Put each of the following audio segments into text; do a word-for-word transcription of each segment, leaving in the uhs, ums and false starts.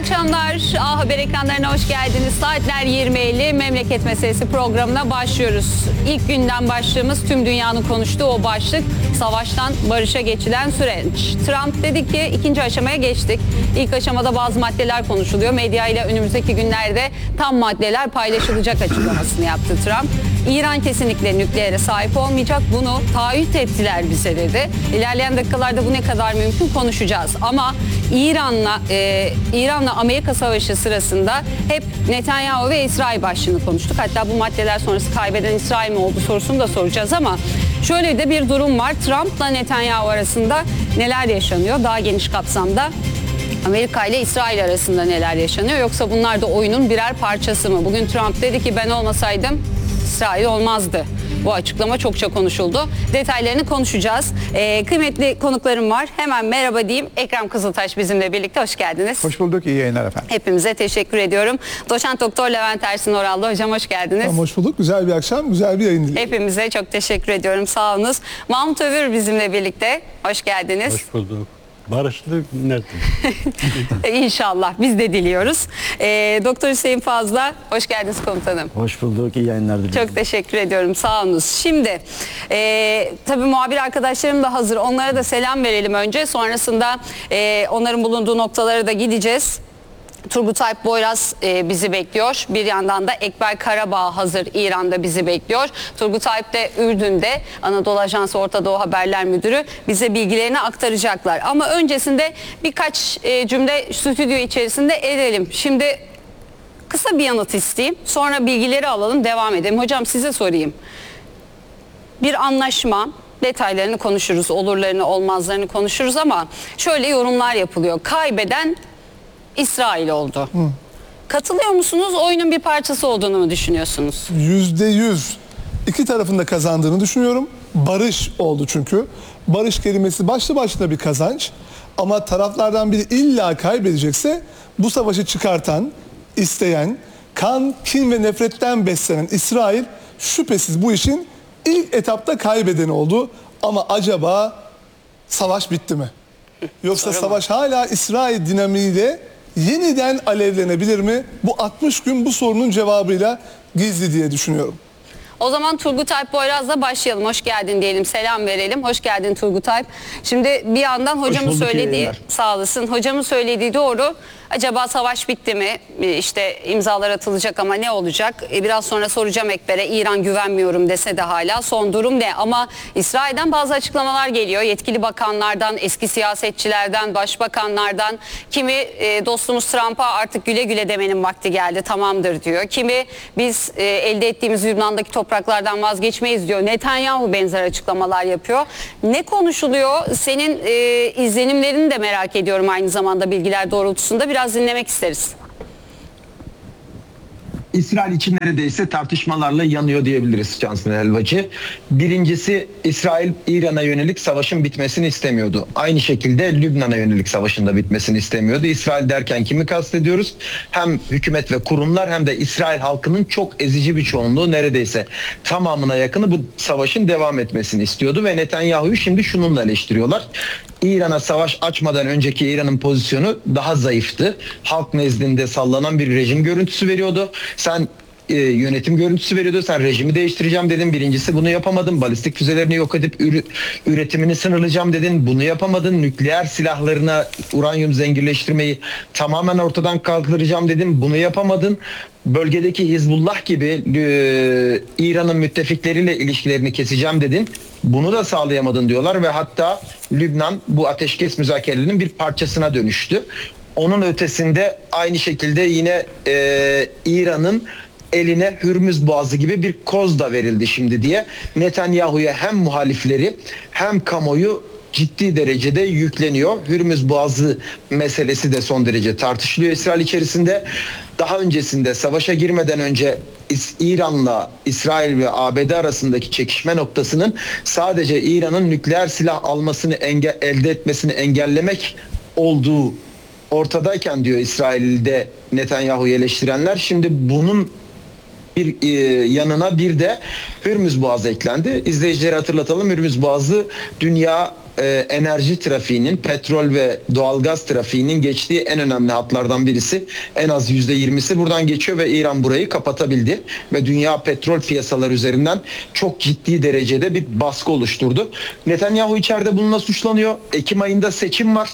akşamlar. A Haber ekranlarına hoş geldiniz. Saatler yirmi elli Memleket Meselesi programına başlıyoruz. İlk günden başlığımız tüm dünyanın konuştuğu o başlık, savaştan barışa geçilen süreç. Trump dedi ki ikinci aşamaya geçtik. İlk aşamada bazı maddeler konuşuluyor. Medyayla önümüzdeki günlerde tam maddeler paylaşılacak açıklamasını yaptı Trump. İran kesinlikle nükleere sahip olmayacak. Bunu taahhüt ettiler bize dedi. İlerleyen dakikalarda bu ne kadar mümkün konuşacağız. Ama İran'la e, İran'la Amerika Savaşı sırasında hep Netanyahu ve İsrail başlığını konuştuk. Hatta bu maddeler sonrası kaybeden İsrail mi oldu sorusunu da soracağız ama şöyle de bir durum var. Trump'la Netanyahu arasında neler yaşanıyor? Daha geniş kapsamda Amerika ile İsrail arasında neler yaşanıyor? Yoksa bunlar da oyunun birer parçası mı? Bugün Trump dedi ki ben olmasaydım İsrail olmazdı. Bu açıklama çokça konuşuldu. Detaylarını konuşacağız. Ee, kıymetli konuklarım var. Hemen merhaba diyeyim. Ekrem Kızıltaş bizimle birlikte. Hoş geldiniz. Hoş bulduk. İyi yayınlar efendim. Hepimize teşekkür ediyorum. Doçent Doktor Levent Ersin Orallı hocam hoş geldiniz. Tamam, hoş bulduk. Güzel bir akşam, güzel bir yayın diliyorum. Hepimize çok teşekkür ediyorum. Sağ olunuz. Mahmut Övür bizimle birlikte. Hoş geldiniz. Hoş bulduk. Barışlı nerede? İnşallah. Biz de diliyoruz. Ee, Doktor Hüseyin Fazla. Hoş geldiniz komutanım. Hoş bulduk. İyi yayınlar diliyorum. Çok teşekkür ediyorum. Sağ olunuz. Şimdi e, tabii muhabir arkadaşlarım da hazır. Onlara da selam verelim önce. Sonrasında e, onların bulunduğu noktalara da gideceğiz. Turgut Alp Boyraz e, bizi bekliyor. Bir yandan da Ekber Karabağ hazır İran'da bizi bekliyor. Turgut Alp de Ürdün'de Anadolu Ajansı Orta Doğu Haberler Müdürü bize bilgilerini aktaracaklar. Ama öncesinde birkaç e, cümle stüdyo içerisinde edelim. Şimdi kısa bir yanıt isteyeyim. Sonra bilgileri alalım, devam edelim. Hocam size sorayım. Bir anlaşma, detaylarını konuşuruz, olurlarını, olmazlarını konuşuruz ama şöyle yorumlar yapılıyor. Kaybeden İsrail oldu. Hı. Katılıyor musunuz? Oyunun bir parçası olduğunu mu düşünüyorsunuz? Yüzde yüz iki tarafın da kazandığını düşünüyorum. Barış oldu çünkü. Barış kelimesi başlı başına bir kazanç. Ama taraflardan biri illa kaybedecekse bu savaşı çıkartan, isteyen, kan, kin ve nefretten beslenen İsrail şüphesiz bu işin ilk etapta kaybedeni oldu. Ama acaba savaş bitti mi? Yoksa Sorun savaş hala İsrail dinamiğiyle yeniden alevlenebilir mi? Bu altmış gün bu sorunun cevabıyla gizli diye düşünüyorum. O zaman Turgut Alp Boyraz'la başlayalım. Hoş geldin diyelim, selam verelim. Hoş geldin Turgut Alp. Şimdi bir yandan hocamın söylediği, sağ olasın, hocamın söylediği doğru. Acaba savaş bitti mi? İşte imzalar atılacak ama ne olacak? Biraz sonra soracağım Ekber'e. İran güvenmiyorum dese de hala son durum ne? Ama İsrail'den bazı açıklamalar geliyor. Yetkili bakanlardan, eski siyasetçilerden, başbakanlardan. Kimi e, dostumuz Trump'a artık güle güle demenin vakti geldi, tamamdır diyor. Kimi biz e, elde ettiğimiz Lübnan'daki topraklardan vazgeçmeyiz diyor. Netanyahu benzer açıklamalar yapıyor. Ne konuşuluyor? Senin e, izlenimlerini de merak ediyorum aynı zamanda bilgiler doğrultusunda. Biraz dinlemek isteriz. İsrail için neredeyse tartışmalarla yanıyor diyebiliriz Cansın Helvacı. Birincisi, İsrail İran'a yönelik savaşın bitmesini istemiyordu. Aynı şekilde Lübnan'a yönelik savaşın da bitmesini istemiyordu. İsrail derken kimi kastediyoruz? Hem hükümet ve kurumlar hem de İsrail halkının çok ezici bir çoğunluğu, neredeyse tamamına yakını bu savaşın devam etmesini istiyordu ve Netanyahu'yu şimdi şununla eleştiriyorlar. İran'a savaş açmadan önceki İran'ın pozisyonu daha zayıftı. Halk nezdinde sallanan bir rejim görüntüsü veriyordu. Sen e, yönetim görüntüsü veriyordu. Sen rejimi değiştireceğim dedin. Birincisi bunu yapamadın. Balistik füzelerini yok edip ür- üretimini sınırlayacağım dedin. Bunu yapamadın. Nükleer silahlarına uranyum zenginleştirmeyi tamamen ortadan kaldıracağım dedin. Bunu yapamadın. Bölgedeki Hizbullah gibi e, İran'ın müttefikleriyle ilişkilerini keseceğim dedin. Bunu da sağlayamadın diyorlar ve hatta Lübnan bu ateşkes müzakerelerinin bir parçasına dönüştü. Onun ötesinde aynı şekilde yine e, İran'ın eline Hürmüz Boğazı gibi bir koz da verildi şimdi diye Netanyahu'ya hem muhalifleri hem kamuoyu ciddi derecede yükleniyor. Hürmüz Boğazı meselesi de son derece tartışılıyor İsrail içerisinde. Daha öncesinde savaşa girmeden önce İran'la İsrail ve A B D arasındaki çekişme noktasının sadece İran'ın nükleer silah almasını enge- elde etmesini engellemek olduğu ortadayken diyor İsrail'de Netanyahu'yu eleştirenler. Şimdi bunun bir e, yanına bir de Hürmüz Boğazı eklendi. İzleyicilere hatırlatalım, Hürmüz Boğazı dünya e, enerji trafiğinin, petrol ve doğalgaz trafiğinin geçtiği en önemli hatlardan birisi. En az yüzde yirmisi buradan geçiyor ve İran burayı kapatabildi ve dünya petrol piyasaları üzerinden çok ciddi derecede bir baskı oluşturdu. Netanyahu içeride bununla suçlanıyor. Ekim ayında seçim var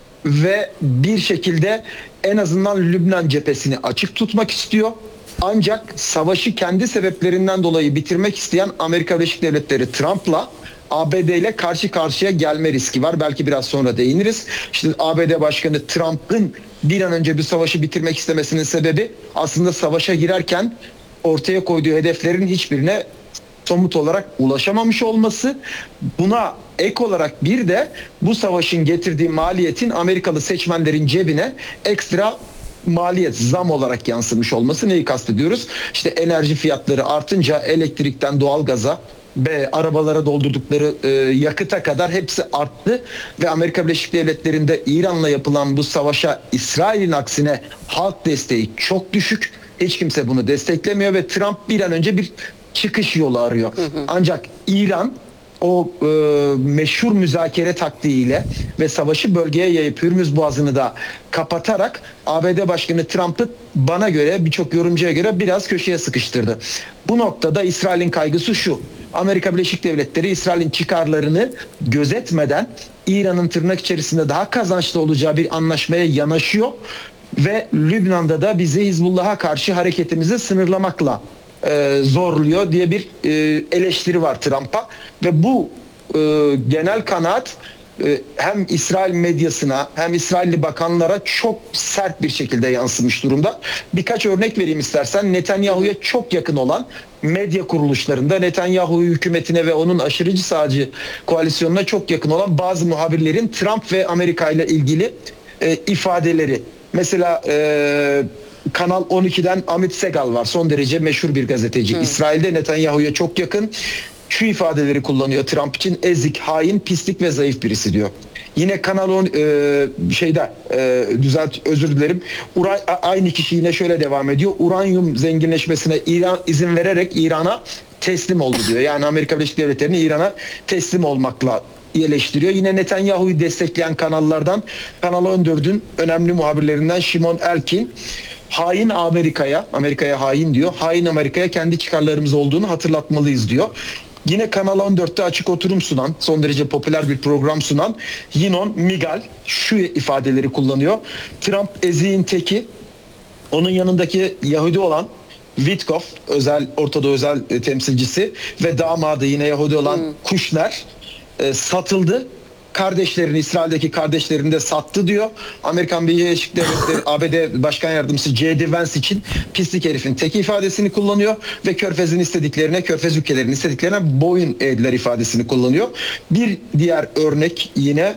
ve bir şekilde en azından Lübnan cephesini açık tutmak istiyor. Ancak savaşı kendi sebeplerinden dolayı bitirmek isteyen Amerika Birleşik Devletleri Trump'la A B D ile karşı karşıya gelme riski var. Belki biraz sonra değiniriz. İşte A B D Başkanı Trump'ın bir an önce bir savaşı bitirmek istemesinin sebebi aslında savaşa girerken ortaya koyduğu hedeflerin hiçbirine somut olarak ulaşamamış olması. Buna ek olarak bir de bu savaşın getirdiği maliyetin Amerikalı seçmenlerin cebine ekstra maliyet, zam olarak yansımış olması. Neyi kastediyoruz? İşte enerji fiyatları artınca elektrikten doğalgaza ve arabalara doldurdukları e, yakıta kadar hepsi arttı ve Amerika Birleşik Devletleri'nde İran'la yapılan bu savaşa İsrail'in aksine halk desteği çok düşük. Hiç kimse bunu desteklemiyor ve Trump bir an önce bir çıkış yolu arıyor. Hı hı. Ancak İran o e, meşhur müzakere taktiğiyle ve savaşı bölgeye yayıp Hürmüz Boğazı'nı da kapatarak A B D Başkanı Trump'ı bana göre, birçok yorumcuya göre biraz köşeye sıkıştırdı. Bu noktada İsrail'in kaygısı şu: Amerika Birleşik Devletleri İsrail'in çıkarlarını gözetmeden İran'ın tırnak içerisinde daha kazançlı olacağı bir anlaşmaya yanaşıyor ve Lübnan'da da bizi Hizbullah'a karşı hareketimizi sınırlamakla e, zorluyor diye bir e, eleştiri var Trump'a ve bu e, genel kanaat e, hem İsrail medyasına hem İsrailli bakanlara çok sert bir şekilde yansımış durumda. Birkaç örnek vereyim istersen. Netanyahu'ya çok yakın olan medya kuruluşlarında Netanyahu hükümetine ve onun aşırıcı sağcı koalisyonuna çok yakın olan bazı muhabirlerin Trump ve Amerika ile ilgili e, ifadeleri. Mesela e, Kanal on iki'den Amit Segal var. Son derece meşhur bir gazeteci. Hmm. İsrail'de Netanyahu'ya çok yakın. Şu ifadeleri kullanıyor Trump için: ezik, hain, pislik ve zayıf birisi diyor. Yine Kanal on e, şeyde e, düzelt özür dilerim. Uray, aynı kişi yine şöyle devam ediyor: uranyum zenginleşmesine İran izin vererek İran'a teslim oldu diyor. Yani Amerika Birleşik Devletleri'ni İran'a teslim olmakla eleştiriyor. Yine Netanyahu'yu destekleyen kanallardan Kanal on dört'ün önemli muhabirlerinden Shimon Elkin hain Amerika'ya, Amerika'ya hain diyor. Hain Amerika'ya kendi çıkarlarımız olduğunu hatırlatmalıyız diyor. Yine Kanal on dört'te açık oturum sunan, son derece popüler bir program sunan Yinon Migal şu ifadeleri kullanıyor: Trump eziğin teki, onun yanındaki Yahudi olan Witkoff, özel Orta Doğu özel e, temsilcisi ve damadı yine Yahudi olan hmm. Kushner e, satıldı. Kardeşlerini, İsrail'deki kardeşlerini de sattı diyor. Amerikan Birleşik Devletleri A B D Başkan Yardımcısı J D Vance için pislik herifin tek ifadesini kullanıyor ve Körfez'in istediklerine, Körfez ülkelerinin istediklerine boyun eğdiler ifadesini kullanıyor. Bir diğer örnek yine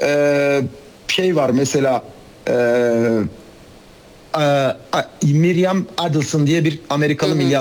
e, şey var mesela e, e, Miriam Adelson diye bir Amerikalı milyarder